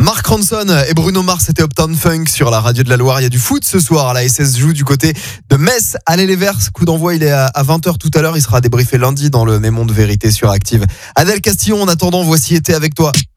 Mark Ronson et Bruno Mars, c'était Uptown Funk sur la radio de la Loire. Il y a du foot ce soir. La SS joue du côté de Metz. Allez les Verts, coup d'envoi il est à 20h tout à l'heure. Il sera débriefé lundi dans le Mes Mondes Vérité sur Active. Adèle Castillon, en attendant, voici Été avec toi.